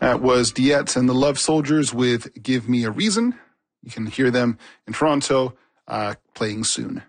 That was Diet and the Love Soldiers with Give Me a Reason. You can hear them in Toronto playing soon.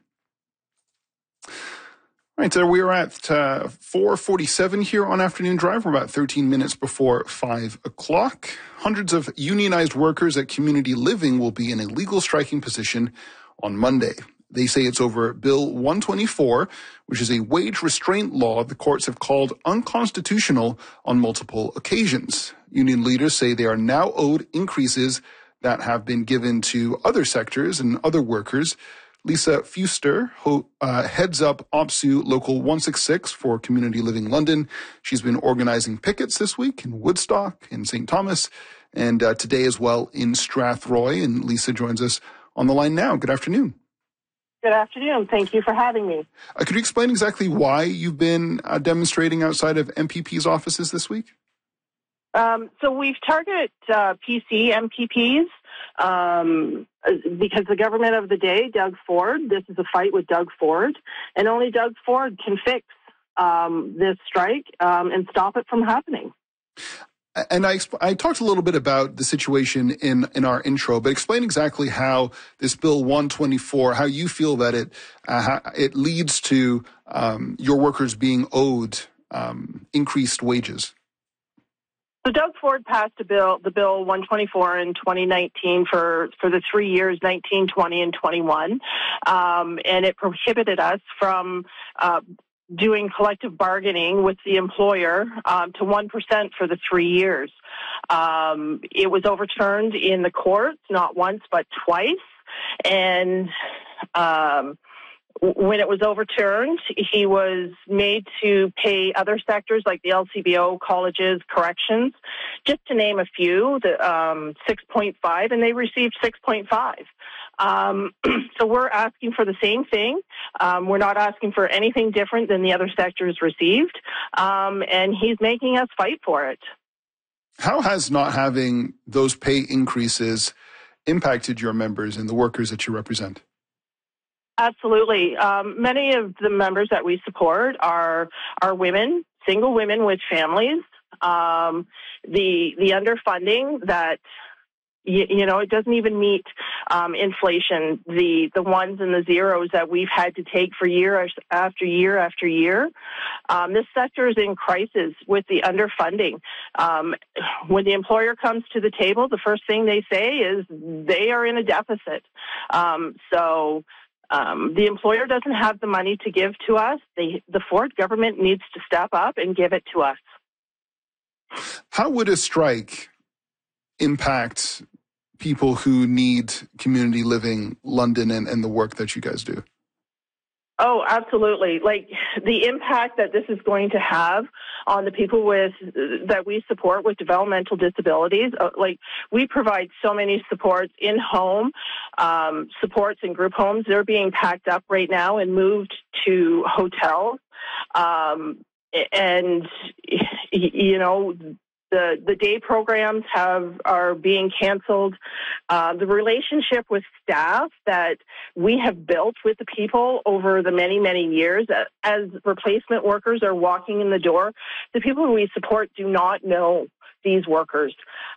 All right, we are at 4:47 here on Afternoon Drive. We're about 13 minutes before 5 o'clock. Hundreds of unionized workers at Community Living will be in a legal striking position on Monday. They say it's over Bill 124, which is a wage restraint law the courts have called unconstitutional on multiple occasions. Union leaders say they are now owed increases that have been given to other sectors and other workers. Lisa Fuster, who heads up OPSEU Local 166 for Community Living London. She's been organizing pickets this week in Woodstock, in St. Thomas, and today as well in Strathroy. And Lisa joins us on the line now. Good afternoon. Good afternoon. Thank you for having me. Could you explain exactly why you've been demonstrating outside of MPP's offices this week? So we've targeted PC MPPs because the government of the day, Doug Ford, this is a fight with Doug Ford, and only Doug Ford can fix this strike and stop it from happening. And I talked a little bit about the situation in our intro, but explain exactly how this Bill 124, how you feel that it leads to your workers being owed increased wages. So Doug Ford passed the Bill 124 in 2019 for the 3 years, 19, 20, and 21, and it prohibited us from doing collective bargaining with the employer to 1% for the 3 years. It was overturned in the courts, not once but twice, and when it was overturned, he was made to pay other sectors like the LCBO, colleges, corrections, just to name a few, the 6.5, and they received 6.5. So we're asking for the same thing. We're not asking for anything different than the other sectors received, and he's making us fight for it. How has not having those pay increases impacted your members and the workers that you represent? Absolutely. Many of the members that we support are women, single women with families. The underfunding that, it doesn't even meet inflation, the ones and the zeros that we've had to take for year after year after year. This sector is in crisis with the underfunding. When the employer comes to the table, the first thing they say is they are in a deficit. The employer doesn't have the money to give to us. The Ford government needs to step up and give it to us. How would a strike impact people who need Community Living London and the work that you guys do? Oh, absolutely. Like the impact that this is going to have on the people that we support with developmental disabilities. Like we provide so many supports in home, supports in group homes. They're being packed up right now and moved to hotels. The day programs are being canceled. The relationship with staff that we have built with the people over the many, many years, as replacement workers are walking in the door, the people who we support do not know these workers.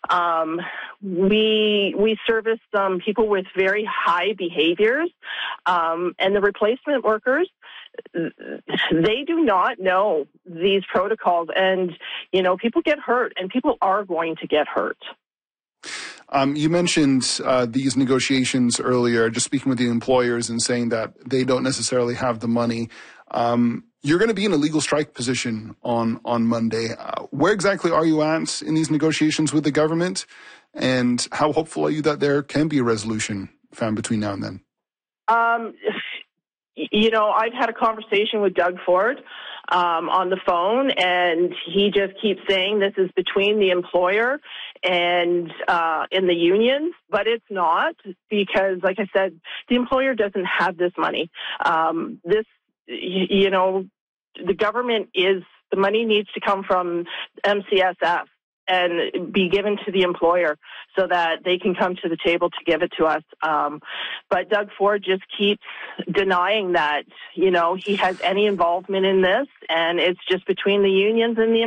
We service some people with very high behaviors, and the replacement workers, they do not know these protocols, and people get hurt, and people are going to get hurt. You mentioned these negotiations earlier, just speaking with the employers and saying that they don't necessarily have the money. You're going to be in a legal strike position on Monday. Where exactly are you at in these negotiations with the government, and how hopeful are you that there can be a resolution found between now and then? I've had a conversation with Doug Ford on the phone, and he just keeps saying this is between the employer and the unions, but it's not, because, like I said, the employer doesn't have this money. The government the money needs to come from MCSF and be given to the employer so that they can come to the table to give it to us. But Doug Ford just keeps denying that, he has any involvement in this, and it's just between the unions and the